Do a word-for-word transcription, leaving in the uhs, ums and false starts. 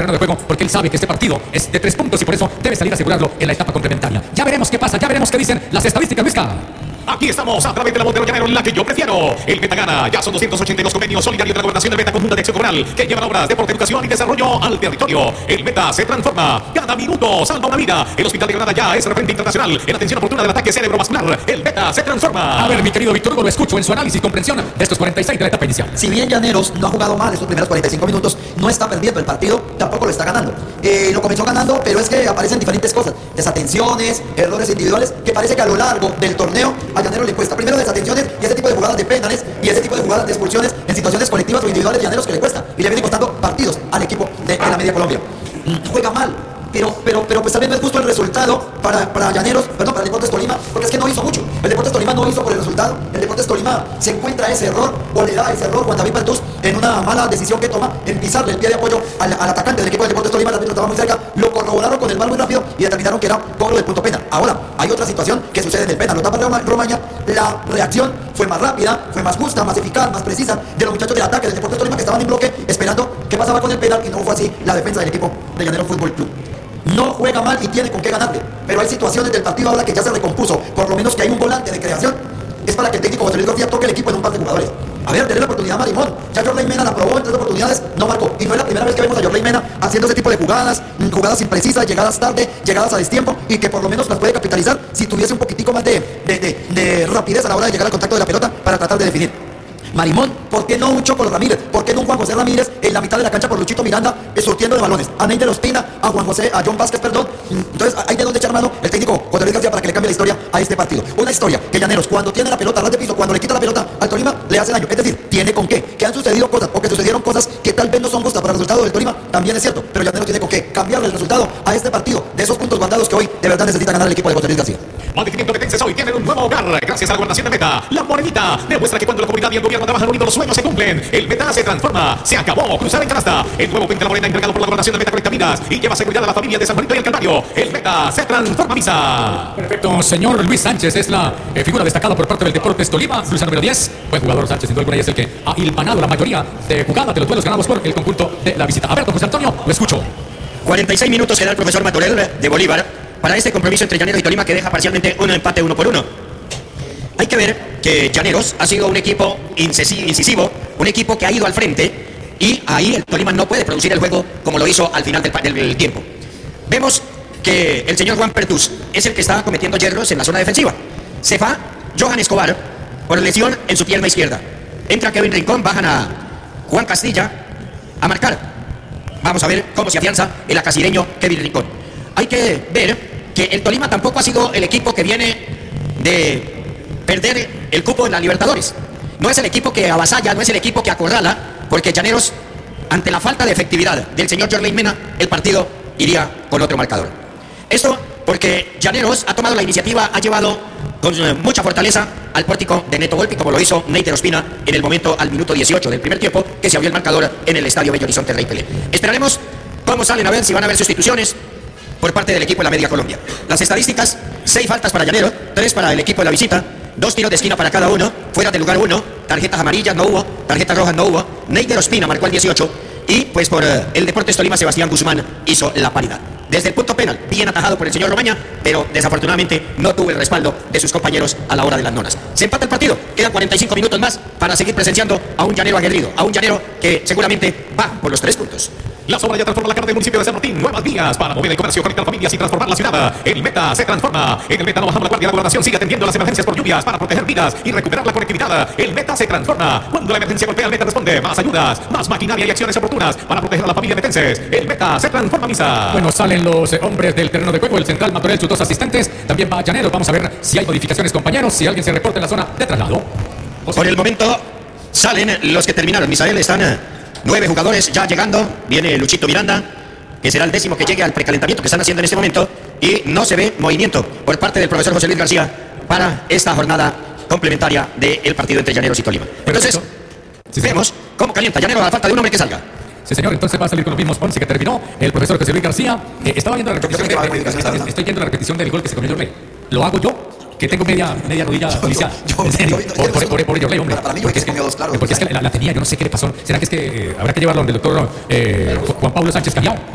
terreno de juego porque él sabe que este partido es de tres puntos y por eso debe salir a asegurarlo en la etapa complementaria. Ya veremos qué pasa, ya veremos qué dicen las estadísticas, Luisca. Aquí estamos a través de la voz de los llaneros, la que yo prefiero. El Beta gana. Ya son doscientos ochenta y dos convenios solidarios de la gobernación del Beta Conjunta de Acción Comunal que llevan obras, deporte, educación y desarrollo al territorio. El Beta se transforma. Cada minuto salva una vida. El Hospital de Granada ya es referente internacional en atención oportuna del ataque cerebrovascular. El Beta se transforma. A ver, mi querido Víctor Hugo, lo escucho en su análisis y comprensión de estos cuarenta y seis de la etapa inicial. Si bien Llaneros no ha jugado mal estos primeros cuarenta y cinco minutos, no está perdiendo el partido, tampoco lo está ganando. Eh, lo comenzó ganando, pero es que aparecen diferentes cosas. Desatenciones, errores individuales, que parece que a lo largo del torneo a Llaneros le cuesta. Primero desatenciones y ese tipo de jugadas de penales y ese tipo de jugadas de expulsiones en situaciones colectivas o individuales de Llaneros que le cuesta y le viene costando partidos al equipo de, de la Media Colombia. Mm, juega mal, pero, pero, pero pues también no es justo el resultado para, para Llaneros, perdón, para el Deportes Tolima, porque es que no hizo mucho. El Deportes Tolima no hizo por el resultado. El Deportes Tolima se encuentra ese error o le da ese error Juan David Bertús en una mala decisión que toma en pisarle el pie de apoyo al, al atacante del equipo del Deportes Tolima. También lo estaba muy cerca, lo corroboraron con el bar muy rápido y determinaron que era cobro del punto penal. Ahora, hay otra situación que sucede en el penal. Lo tapa Roma- Romaña, la reacción fue más rápida, fue más justa, más eficaz, más precisa de los muchachos del ataque del Deportes Tolima que estaban en bloque esperando qué pasaba con el penal y no fue así la defensa del equipo de Llaneros Fútbol Club. No juega mal y tiene con qué ganarle, pero hay situaciones del partido ahora que ya se recompuso, por lo menos que hay un volante de creación. Es para que el técnico José Luis García toque el equipo en un par de jugadores. A ver, denle la oportunidad a Marimón. Ya Jorley Mena la probó en tres oportunidades, no marcó. Y no es la primera vez que vemos a Jorley Mena haciendo ese tipo de jugadas, jugadas imprecisas, llegadas tarde, llegadas a destiempo, y que por lo menos las puede capitalizar si tuviese un poquitico más de, de, de, de rapidez a la hora de llegar al contacto de la pelota para tratar de definir. Marimón, ¿por qué no un Chocolo Ramírez? ¿Por qué no un Juan José Ramírez en la mitad de la cancha por Luchito Miranda eh, surtiendo de balones? A Neider Ospina, a Juan José, a John Vázquez, perdón. Entonces hay de dónde echar mano el técnico José Luis García para que le cambie la historia a este partido. Una historia que Llaneros, cuando tiene la pelota a ras de piso, cuando le quita la pelota al Tolima, le hace daño. Es decir, tiene con qué. Que han sucedido cosas o que sucedieron cosas que tal vez no son justas para el resultado del Tolima, también es cierto. Pero Llaneros tiene con qué cambiarle el resultado a este partido de esos puntos guardados que hoy de verdad necesita ganar el equipo de José Luis García. Más de quinientos metenses hoy tienen un nuevo hogar gracias a la gobernación de Meta. La Morenita demuestra que cuando la comunidad y el gobierno trabajan unidos los sueños se cumplen. El Meta se transforma. Se acabó cruzar en canasta. El nuevo puente La Morena entregado por la gobernación de Meta Conecta Vidas y lleva seguridad a la familia de San Juanito y el Calvario. El Meta se transforma, misa. Perfecto, señor Luis Sánchez es la eh, figura destacada por parte del Deportes Tolima. Luisa número diez, buen jugador Sánchez, sin duda alguna, y es el que ha hilvanado la mayoría de jugadas de los duelos ganados por el conjunto de la visita. A ver, don José Antonio, lo escucho. cuarenta y seis minutos queda el profesor Matorel de Bolívar para este compromiso entre Llaneros y Tolima que deja parcialmente un empate uno por uno. Hay que ver que Llaneros ha sido un equipo incisivo, un equipo que ha ido al frente y ahí el Tolima no puede producir el juego como lo hizo al final del, del, del tiempo. Vemos que el señor Juan Pertus es el que está cometiendo yerros en la zona defensiva. Se va Johan Escobar por lesión en su pierna izquierda. Entra Kevin Rincón, bajan a Juan Castilla a marcar. Vamos a ver cómo se afianza el acasireño Kevin Rincón. Hay que ver que el Tolima tampoco ha sido el equipo que viene de perder el cupo en la Libertadores. No es el equipo que avasalla, no es el equipo que acorrala, porque Llaneros, ante la falta de efectividad del señor Jorley Mena, el partido iría con otro marcador. Esto porque Llaneros ha tomado la iniciativa, ha llevado con mucha fortaleza al pórtico de Neto Volpi, como lo hizo Neider Ospina en el momento al minuto dieciocho del primer tiempo, que se abrió el marcador en el estadio Bello Horizonte Rey Pelé. Esperaremos cómo salen, a ver si van a haber sustituciones por parte del equipo de la Media Colombia. Las estadísticas: seis faltas para Llaneros, tres para el equipo de la visita, dos tiros de esquina para cada uno, fuera del lugar uno, tarjetas amarillas no hubo, tarjetas rojas no hubo. Neider Ospina marcó el dieciocho y pues por uh, el Deportes Tolima Sebastián Guzmán hizo la paridad. Desde el punto penal, bien atajado por el señor Romaña, pero desafortunadamente no tuvo el respaldo de sus compañeros a la hora de las nonas. Se empata el partido, quedan cuarenta y cinco minutos más para seguir presenciando a un llanero aguerrido, a un llanero que seguramente va por los tres puntos. La obra ya transforma la cara del municipio de San Martín. Nuevas vías para mover el comercio, conectar familias y transformar la ciudad. El Meta se transforma. En el Meta no bajamos la guardia. La gobernación sigue atendiendo las emergencias por lluvias para proteger vidas y recuperar la conectividad. El Meta se transforma. Cuando la emergencia golpea, el Meta responde. Más ayudas, más maquinaria y acciones oportunas para proteger a la familia metenses. El Meta se transforma, misa. Bueno, salen los eh, hombres del terreno de juego. El central Matorel, sus dos asistentes. También va Llaneros. Vamos a ver si hay modificaciones, compañeros. Si alguien se reporta en la zona de traslado. Por el momento salen los que terminaron. Misael, están eh, nueve jugadores ya llegando. Viene Luchito Miranda, que será el décimo que llegue al precalentamiento que están haciendo en este momento, y no se ve movimiento por parte del profesor José Luis García para esta jornada complementaria del partido entre Llaneros y Tolima. Entonces, sí, vemos cómo calienta Llaneros a la falta de un hombre que salga. Sí, señor, entonces va a salir con los mismos once que terminó el profesor José Luis García. Eh, estaba viendo la repetición, de, de, de, estoy viendo la repetición del gol que se comió Jorley. Lo hago yo, que tengo media, media rodilla policial. En serio, por, por, por, por Jorley, hombre. Para mí, porque es que, claro, porque es que la, la tenía, yo no sé qué le pasó. ¿Será que es que eh, habrá que llevarlo donde el doctor eh, Juan Pablo Sánchez Callao?